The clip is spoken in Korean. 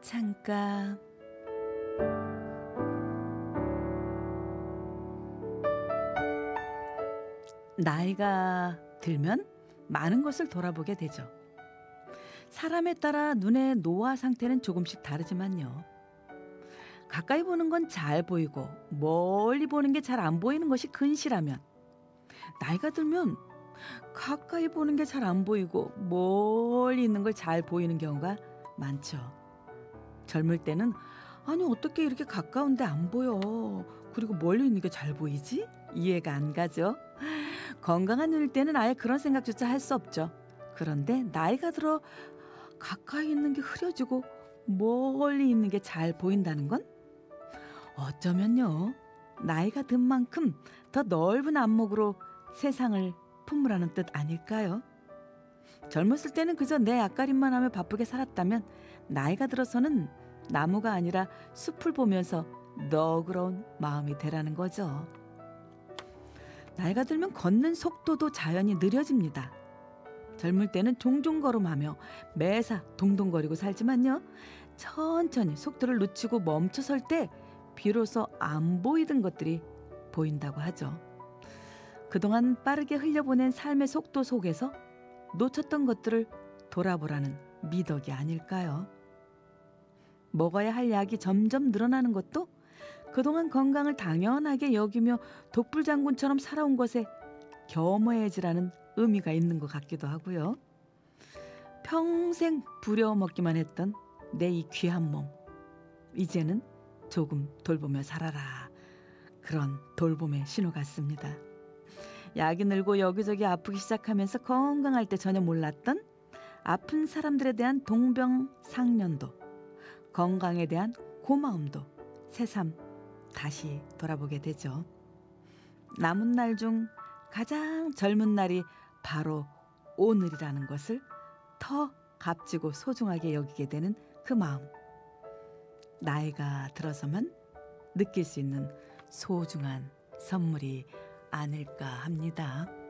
창가. 나이가 들면 많은 것을 돌아보게 되죠. 사람에 따라 눈의 노화 상태는 조금씩 다르지만요. 가까이 보는 건 잘 보이고 멀리 보는 게 잘 안 보이는 것이 근시라면, 나이가 들면 가까이 보는 게 잘 안 보이고 멀리 있는 걸 잘 보이는 경우가 많죠. 젊을 때는 아니 어떻게 이렇게 가까운데 안 보여, 그리고 멀리 있는 게 잘 보이지? 이해가 안 가죠. 건강한 눈일 때는 아예 그런 생각조차 할 수 없죠. 그런데 나이가 들어 가까이 있는 게 흐려지고 멀리 있는 게 잘 보인다는 건 어쩌면요, 나이가 든 만큼 더 넓은 안목으로 세상을 품으라는 뜻 아닐까요? 젊었을 때는 그저 내 앞가림만 하며 바쁘게 살았다면, 나이가 들어서는 나무가 아니라 숲을 보면서 너그러운 마음이 되라는 거죠. 나이가 들면 걷는 속도도 자연히 느려집니다. 젊을 때는 종종 걸음하며 매사 동동거리고 살지만요, 천천히 속도를 늦추고 멈춰설 때 비로소 안 보이던 것들이 보인다고 하죠. 그동안 빠르게 흘려보낸 삶의 속도 속에서 놓쳤던 것들을 돌아보라는 미덕이 아닐까요? 먹어야 할 약이 점점 늘어나는 것도 그동안 건강을 당연하게 여기며 독불장군처럼 살아온 것에 겸허해지라는 의미가 있는 것 같기도 하고요. 평생 부려먹기만 했던 내 이 귀한 몸, 이제는 조금 돌보며 살아라. 그런 돌봄의 신호 같습니다. 약이 늘고 여기저기 아프기 시작하면서 건강할 때 전혀 몰랐던 아픈 사람들에 대한 동병상련도, 건강에 대한 고마움도 새삼 다시 돌아보게 되죠. 남은 날 중 가장 젊은 날이 바로 오늘이라는 것을 더 값지고 소중하게 여기게 되는 그 마음, 나이가 들어서만 느낄 수 있는 소중한 선물이 아닐까 합니다.